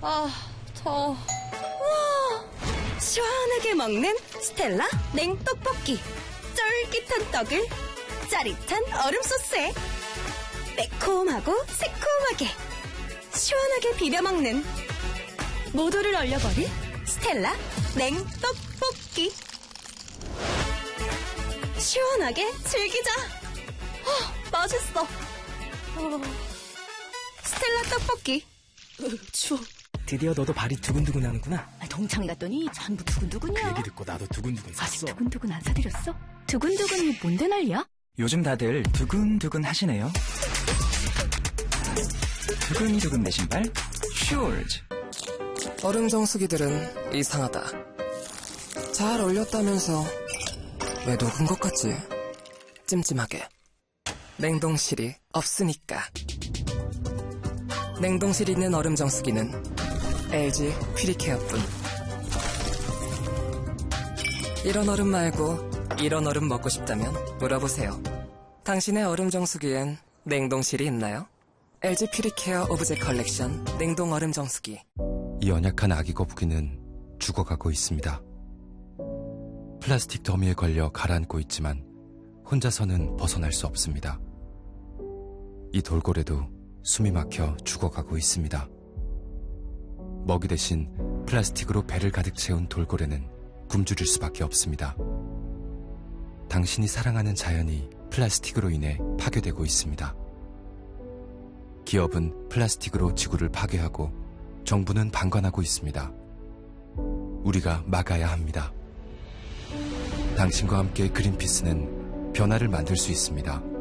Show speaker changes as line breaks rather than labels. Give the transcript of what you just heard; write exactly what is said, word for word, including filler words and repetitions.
아, 더워. 우와, 시원하게 먹는 스텔라 냉떡볶이. 쫄깃한 떡을 짜릿한 얼음 소스에 매콤하고 새콤하게 시원하게 비벼 먹는 모두를 얼려버릴 스텔라 냉떡볶이. 시원하게 즐기자. 어, 맛있어. 어. 스텔라 떡볶이. 으, 추워.
드디어 너도 발이 두근두근 하는구나.
동창 갔더니 전부 두근두근이야.
그 얘기 듣고 나도 두근두근 샀어.
아직 두근두근 안 사드렸어? 두근두근이 뭔데 난리야?
요즘 다들 두근두근 하시네요. 두근두근 내 신발 슈즈.
얼음 정수기들은 이상하다. 잘 얼렸다면서 왜 녹은 것 같지? 찜찜하게. 냉동실이 없으니까. 냉동실 있는 얼음 정수기는 엘지 퓨리케어뿐. 이런 얼음 말고 이런 얼음 먹고 싶다면 물어보세요. 당신의 얼음 정수기엔 냉동실이 있나요? 엘지 퓨리케어 오브제 컬렉션 냉동 얼음 정수기.
이 연약한 아기 거북이는 죽어가고 있습니다. 플라스틱 더미에 걸려 가라앉고 있지만 혼자서는 벗어날 수 없습니다. 이 돌고래도 숨이 막혀 죽어가고 있습니다. 먹이 대신 플라스틱으로 배를 가득 채운 돌고래는 굶주릴 수밖에 없습니다. 당신이 사랑하는 자연이 플라스틱으로 인해 파괴되고 있습니다. 기업은 플라스틱으로 지구를 파괴하고 정부는 방관하고 있습니다. 우리가 막아야 합니다. 당신과 함께 그린피스는 변화를 만들 수 있습니다.